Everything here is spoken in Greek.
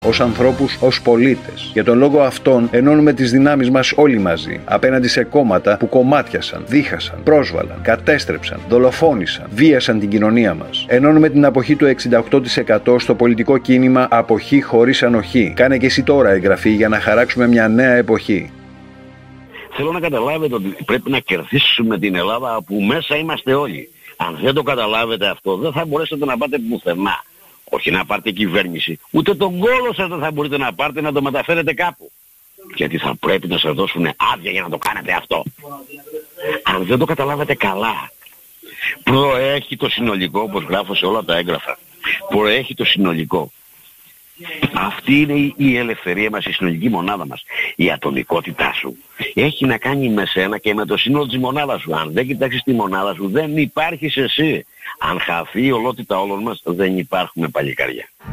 ως ανθρώπους, ως πολίτες. Για τον λόγο αυτόν ενώνουμε τις δυνάμεις μας όλοι μαζί απέναντι σε κόμματα που κομμάτιασαν, δίχασαν, πρόσβαλαν, κατέστρεψαν, δολοφόνησαν, βίασαν την κοινωνία μας. Ενώνουμε την αποχή του 68% στο πολιτικό κίνημα Αποχή χωρίς ανοχή. Κάνε και εσύ τώρα εγγραφή για να χαράξουμε μια νέα εποχή. Θέλω να καταλάβετε ότι πρέπει να κερδίσουμε την Ελλάδα που μέσα είμαστε όλοι. Αν δεν το καταλάβετε αυτό, δεν θα μπορέσετε να πάτε πουθενά. Όχι να πάρετε κυβέρνηση, ούτε τον κόλο σας δεν θα μπορείτε να πάρετε να το μεταφέρετε κάπου. Γιατί θα πρέπει να σας δώσουν άδεια για να το κάνετε αυτό. Αν δεν το καταλάβετε καλά, προέχει το συνολικό, όπως γράφω σε όλα τα έγγραφα. Προέχει το συνολικό. Αυτή είναι η ελευθερία μας, η συνολική μονάδα μας. Η ατομικότητά σου έχει να κάνει με σένα και με το σύνολο της μονάδας σου. Αν δεν κοιτάξεις τη μονάδα σου, δεν υπάρχεις εσύ. Αν χαθεί η ολότητα όλων μας, δεν υπάρχουμε παλικάρια.